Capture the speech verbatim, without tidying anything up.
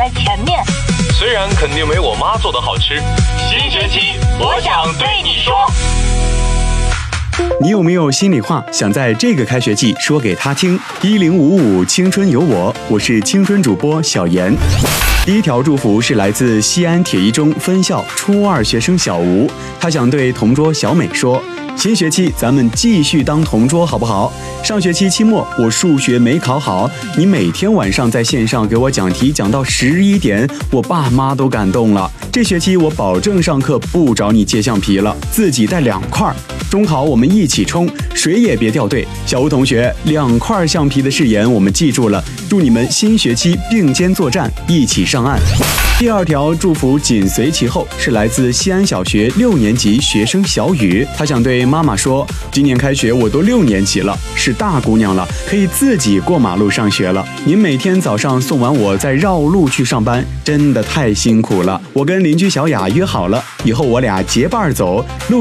在前面。 虽然肯定没我妈做的好吃。新学期，我想对你说。 你有没有心里话想在这个开学季说给他听？一零五五青春有我，我是青春主播小严。第一条祝福是来自西安铁一中分校初二学生小吴，他想对同桌小美说：新学期咱们继续当同桌好不好？上学期期末我数学没考好，你每天晚上在线上给我讲题讲到十一点，我爸妈都感动了。这学期我保证上课不找你借橡皮了，自己带两块。中考我们一起冲，谁也别掉队。小吴同学，两块橡皮的誓言我们记住了，祝你们新学期并肩作战，一起上岸。第二条祝福紧随其后，是来自西安小学六年级学生小雨，他想对妈妈说：今年开学我都六年级了，是大姑娘了，可以自己过马路上学了。您每天早上送完我再绕路去上班，真的太辛苦了。我跟邻居小雅约好了，以后我俩结伴走，路